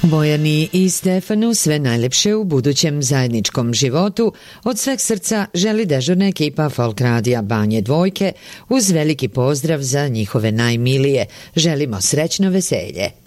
Bojani i Stefanu sve najlepše u budućem zajedničkom životu. Od sveg srca želi dežurna ekipa Folk Radija Banje Dvojke uz veliki pozdrav za njihove najmilije. Želimo srećno veselje.